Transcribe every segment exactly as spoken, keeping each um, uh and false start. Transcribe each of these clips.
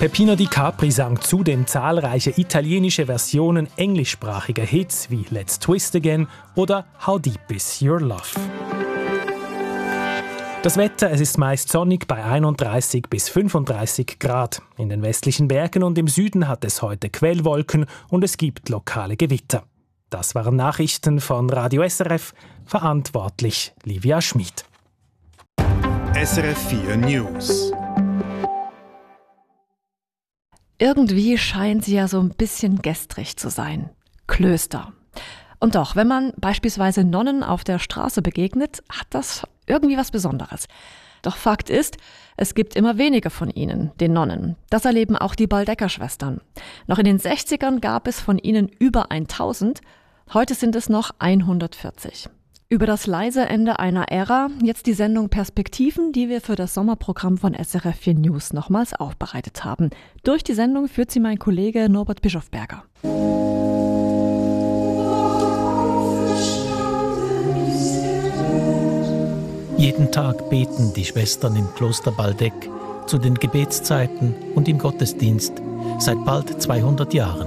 Peppino Di Capri sang zudem zahlreiche italienische Versionen englischsprachiger Hits wie Let's Twist Again oder How Deep Is Your Love. Das Wetter, es ist meist sonnig bei einunddreißig bis fünfunddreißig Grad. In den westlichen Bergen und im Süden hat es heute Quellwolken und es gibt lokale Gewitter. Das waren Nachrichten von Radio S R F, verantwortlich Livia Schmid. S R F vier News. Irgendwie scheinen sie ja so ein bisschen gestrig zu sein. Klöster. Und doch, wenn man beispielsweise Nonnen auf der Straße begegnet, hat das irgendwie was Besonderes. Doch Fakt ist, es gibt immer weniger von ihnen, den Nonnen. Das erleben auch die Baldecker-Schwestern. Noch in den sechzigern gab es von ihnen über tausend, heute sind es noch hundertvierzig. Über das leise Ende einer Ära, jetzt die Sendung Perspektiven, die wir für das Sommerprogramm von S R F vier News nochmals aufbereitet haben. Durch die Sendung führt sie mein Kollege Norbert Bischofberger. Jeden Tag beten die Schwestern im Kloster Baldeck zu den Gebetszeiten und im Gottesdienst seit bald zweihundert Jahren.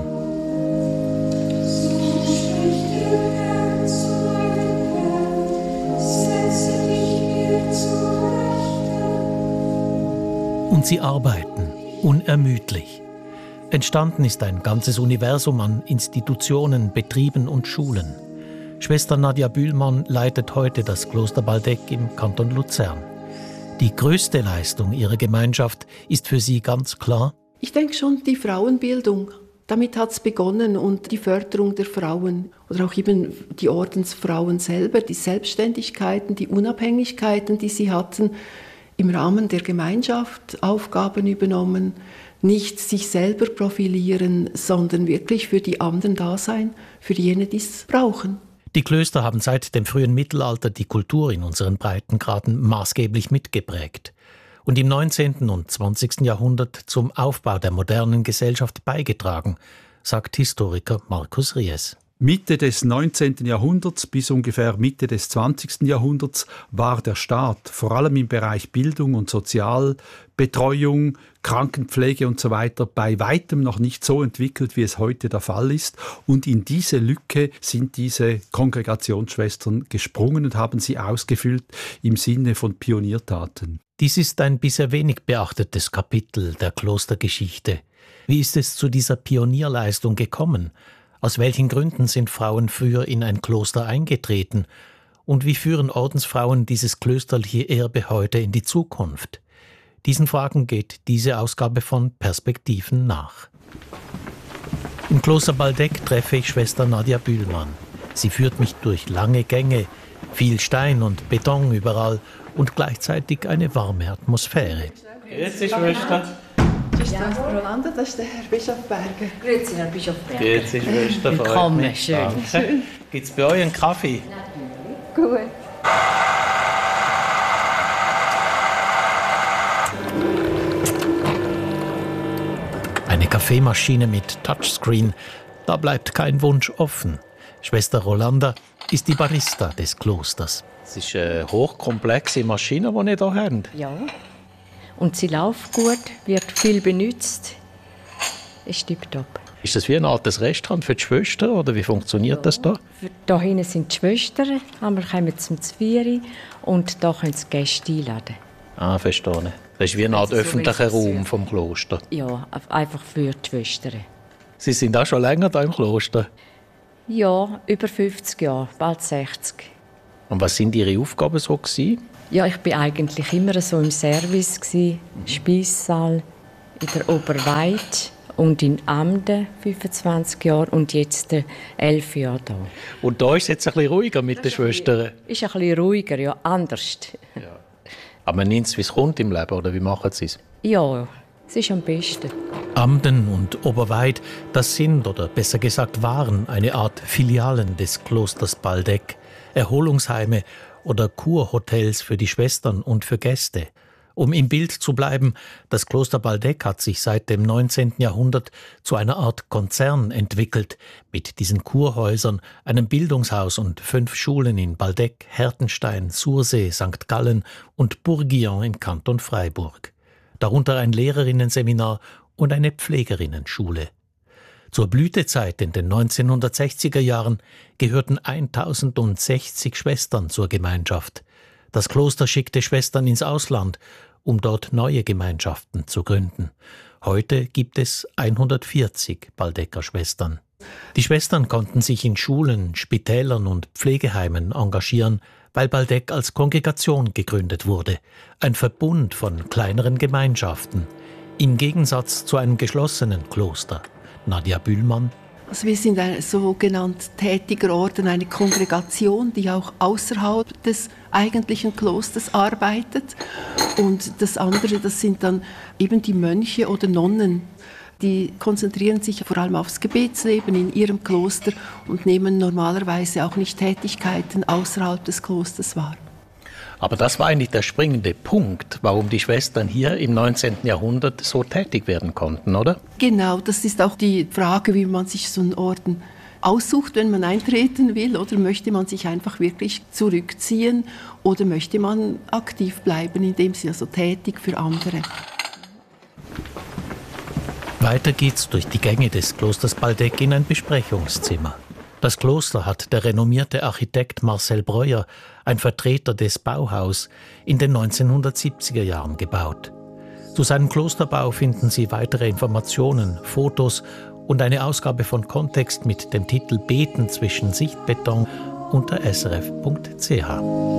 Und sie arbeiten unermüdlich. Entstanden ist ein ganzes Universum an Institutionen, Betrieben und Schulen. Schwester Nadja Bühlmann leitet heute das Kloster Baldeck im Kanton Luzern. Die größte Leistung ihrer Gemeinschaft ist für sie ganz klar: Ich denke schon die Frauenbildung. Damit hat es begonnen und die Förderung der Frauen oder auch eben die Ordensfrauen selber, die Selbstständigkeiten, die Unabhängigkeiten, die sie hatten, im Rahmen der Gemeinschaft Aufgaben übernommen, nicht sich selber profilieren, sondern wirklich für die anderen da sein, für jene, die es brauchen. Die Klöster haben seit dem frühen Mittelalter die Kultur in unseren Breitengraden maßgeblich mitgeprägt und im neunzehnten und zwanzigsten Jahrhundert zum Aufbau der modernen Gesellschaft beigetragen, sagt Historiker Markus Ries. Mitte des neunzehnten Jahrhunderts bis ungefähr Mitte des zwanzigsten Jahrhunderts war der Staat vor allem im Bereich Bildung und Sozialbetreuung, Krankenpflege und so weiter bei weitem noch nicht so entwickelt, wie es heute der Fall ist. Und in diese Lücke sind diese Kongregationsschwestern gesprungen und haben sie ausgefüllt im Sinne von Pioniertaten. Dies ist ein bisher wenig beachtetes Kapitel der Klostergeschichte. Wie ist es zu dieser Pionierleistung gekommen? Aus welchen Gründen sind Frauen früher in ein Kloster eingetreten? Und wie führen Ordensfrauen dieses klösterliche Erbe heute in die Zukunft? Diesen Fragen geht diese Ausgabe von Perspektiven nach. Im Kloster Baldeck treffe ich Schwester Nadja Bühlmann. Sie führt mich durch lange Gänge, viel Stein und Beton überall und gleichzeitig eine warme Atmosphäre. Grüezi, Schwester. Schwester Rolanda, das ist der Herr Bischof Berger. Grüezi, Herr Bischof Berger. Grüezi, Schwester. Willkommen, schön. schön. Gibt es bei euch einen Kaffee? Gut. Eine Kaffeemaschine mit Touchscreen, da bleibt kein Wunsch offen. Schwester Rolanda ist die Barista des Klosters. Es ist eine hochkomplexe Maschine, die ihr hier habt. Ja. Und sie läuft gut, wird viel benutzt. Ist tipptopp. Ist das wie ein altes Restaurant für die Schwestern oder wie funktioniert ja. das da? Hier hinten sind die Schwestern, wir kommen zum Zvieri und hier können die Gäste einladen. Ah, verstehe. Das ist wie eine Art also, öffentlicher so Raum vom Kloster. Ja, einfach für die Schwestern. Sie sind auch schon länger hier im Kloster? Ja, über fünfzig Jahre, bald sechzig. Und was sind Ihre Aufgaben so gewesen? Ja, ich war eigentlich immer so im Service gewesen, mhm. Speissaal, in der Oberweide und in Amden fünfundzwanzig Jahre und jetzt elf Jahre da. Und da ist es jetzt ein bisschen ruhiger mit den Schwestern? Ist ein bisschen ruhiger, ja, anders. Ja. Aber man nimmt es, wie es kommt im Leben, oder wie machen Sie es? Ja, es ist am besten. Amden und Oberweid, das sind, oder besser gesagt waren, eine Art Filialen des Klosters Baldeck, Erholungsheime oder Kurhotels für die Schwestern und für Gäste. Um im Bild zu bleiben, das Kloster Baldeck hat sich seit dem neunzehnten Jahrhundert zu einer Art Konzern entwickelt, mit diesen Kurhäusern, einem Bildungshaus und fünf Schulen in Baldeck, Hertenstein, Sursee, Sankt Gallen und Bourguillon im Kanton Freiburg. darunter ein Lehrerinnenseminar und eine Pflegerinnenschule. Zur Blütezeit in den neunzehnhundertsechziger Jahren gehörten tausendsechzig Schwestern zur Gemeinschaft. Das Kloster schickte Schwestern ins Ausland, um dort neue Gemeinschaften zu gründen. Heute gibt es hundertvierzig Baldecker Schwestern. Die Schwestern konnten sich in Schulen, Spitälern und Pflegeheimen engagieren, weil Baldeck als Kongregation gegründet wurde, ein Verbund von kleineren Gemeinschaften, im Gegensatz zu einem geschlossenen Kloster. Nadja Bühlmann. Also wir sind ein sogenannt tätiger Orden, eine Kongregation, die auch außerhalb des eigentlichen Klosters arbeitet. Und das andere, das sind dann eben die Mönche oder Nonnen. Die konzentrieren sich vor allem aufs Gebetsleben in ihrem Kloster und nehmen normalerweise auch nicht Tätigkeiten außerhalb des Klosters wahr. Aber das war eigentlich der springende Punkt, warum die Schwestern hier im neunzehnten Jahrhundert so tätig werden konnten, oder? Genau, das ist auch die Frage, wie man sich so einen Orden aussucht, wenn man eintreten will. Oder möchte man sich einfach wirklich zurückziehen oder möchte man aktiv bleiben, indem sie also tätig für andere. Weiter geht's durch die Gänge des Klosters Baldeck in ein Besprechungszimmer. Das Kloster hat der renommierte Architekt Marcel Breuer, ein Vertreter des Bauhaus, in den neunzehnhundertsiebziger Jahren gebaut. Zu seinem Klosterbau finden Sie weitere Informationen, Fotos und eine Ausgabe von Kontext mit dem Titel Beten zwischen Sichtbeton unter s r f punkt c h.